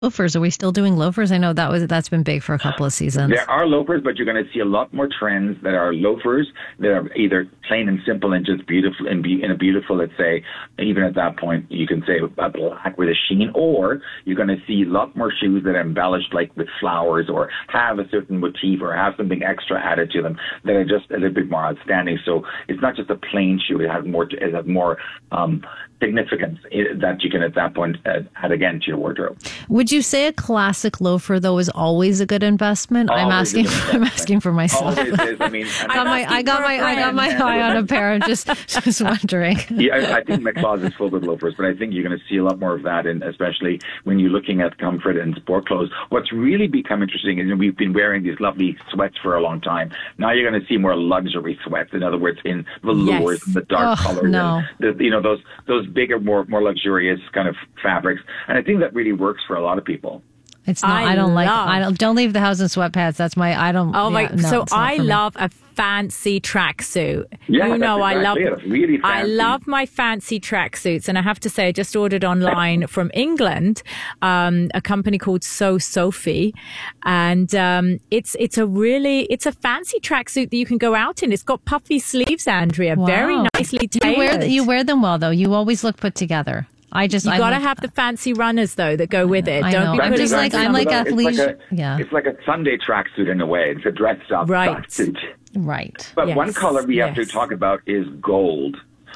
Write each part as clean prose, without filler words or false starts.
Loafers, are we still doing loafers? I know that's been big for a couple of seasons. There are loafers, but you're going to see a lot more trends that are loafers that are either plain and simple and just beautiful and in a beautiful, let's say, even at that point, you can say a black with a sheen, or you're going to see a lot more shoes that are embellished like with flowers or have a certain motif or have something extra added to them that are just a little bit more outstanding. So it's not just a plain shoe. It has more significance that you can at that point add again to your wardrobe. Would you say a classic loafer though is always a good investment? I'm asking for myself. Always is. I mean, I got my eye on a pair. I'm just wondering. Yeah, I think my closet is full with loafers, but I think you're going to see a lot more of that, and especially when you're looking at comfort and sport clothes. What's really become interesting is we've been wearing these lovely sweats for a long time. Now you're going to see more luxury sweats. In other words, in velours and the dark colors, and those bigger, more luxurious kind of fabrics, and I think that really works for a lot lot of people. It's not. Don't leave the house in sweatpants. That's my. I don't. Oh my! Yeah, no, so I love a fancy tracksuit. Yeah, you know, exactly I love. it. Really fancy. I love my fancy tracksuits, and I have to say, I just ordered online from England, a company called So Sophie, and it's a fancy tracksuit that you can go out in. It's got puffy sleeves, Andrea. Wow. Very nicely tailored. You wear them well, though. You always look put together. You gotta have the fancy runners though that go with it. Don't be putting I'm like athleisure. It's like a Sunday tracksuit in a way. It's a dressed up tracksuit. Right. But one color we have to talk about is gold.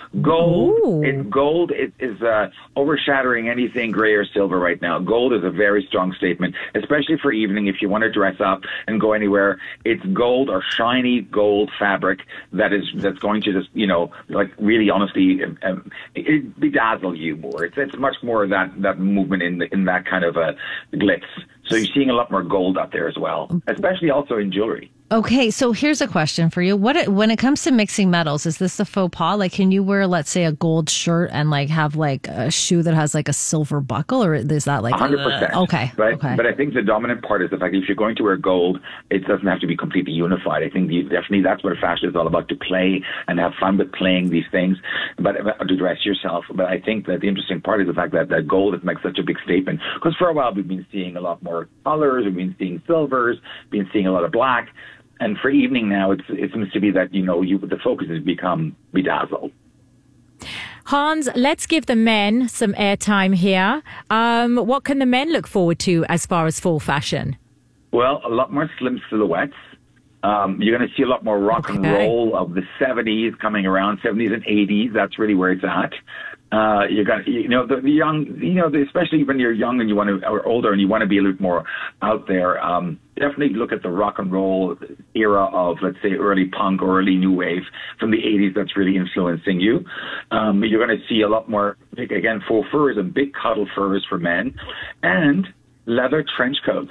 Gold is overshadowing anything gray or silver right now. Gold is a very strong statement, especially for evening if you want to dress up and go anywhere. It's gold or shiny gold fabric that's going to just, like really honestly it bedazzle you more. It's much more of that movement in that kind of glitz. So you're seeing a lot more gold out there as well, especially also in jewelry. Okay, so here's a question for you. When it comes to mixing metals, is this a faux pas? Like, can you wear, let's say, a gold shirt and like have like a shoe that has like a silver buckle, or is that like 100%? Okay, right. Okay. But I think the dominant part is the fact that if you're going to wear gold, it doesn't have to be completely unified. I think definitely that's what fashion is all about: to play and have fun with playing these things, but to dress yourself. But I think that the interesting part is the fact that gold makes such a big statement, because for a while we've been seeing a lot more colors, we've been seeing silvers, been seeing a lot of black. And for evening now, it seems to be that, the focus has become bedazzled. Hans, let's give the men some airtime here. What can the men look forward to as far as fall fashion? Well, a lot more slim silhouettes. You're going to see a lot more rock and roll of the 70s coming around, 70s and 80s. That's really where it's at. You're going to, the young, especially when you're young and or older and you want to be a little more out there, definitely look at the rock and roll era of, let's say, early punk or early new wave from the 80s that's really influencing you. You're going to see a lot more, again, faux furs and big cuddle furs for men, and leather trench coats.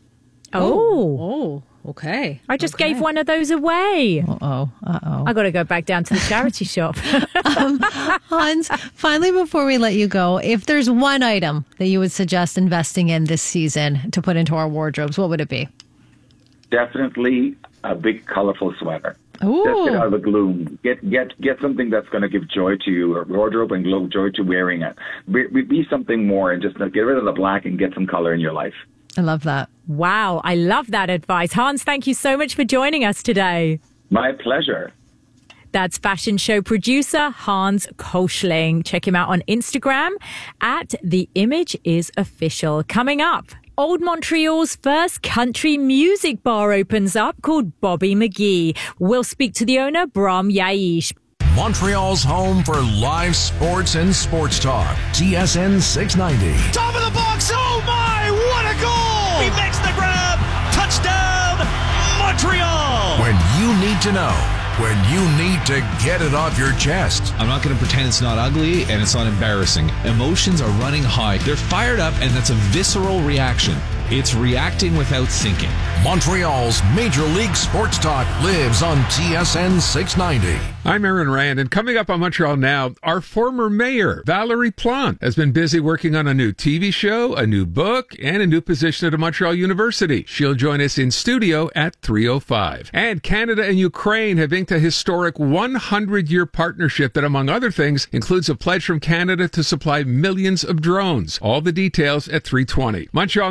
Oh, okay. I just gave one of those away. Uh-oh. I got to go back down to the charity shop. Hans, finally, before we let you go, if there's one item that you would suggest investing in this season to put into our wardrobes, what would it be? Definitely a big, colorful sweater. Ooh. Just get out of the gloom. Get something that's going to give joy to your wardrobe and joy to wearing it. Be something more, and just get rid of the black and get some color in your life. I love that. Wow, I love that advice. Hans, thank you so much for joining us today. My pleasure. That's fashion show producer Hans Koschling. Check him out on Instagram at The Image Is Official. Coming up, Old Montreal's first country music bar opens up called Bobby McGee. We'll speak to the owner, Bram Yaish. Montreal's home for live sports and sports talk. TSN 690. Top of the box. Oh my, what a goal! He makes the grab. Touchdown, Montreal. When you need to know. When you need to get it off your chest. I'm not going to pretend it's not ugly and it's not embarrassing. Emotions are running high. They're fired up, and that's a visceral reaction. It's reacting without thinking. Montreal's Major League Sports Talk lives on TSN 690. I'm Aaron Rand, and coming up on Montreal Now, our former mayor, Valerie Plante, has been busy working on a new TV show, a new book, and a new position at a Montreal University. She'll join us in studio at 3:05. And Canada and Ukraine have inked a historic 100-year partnership that, among other things, includes a pledge from Canada to supply millions of drones. All the details at 3:20. Montreal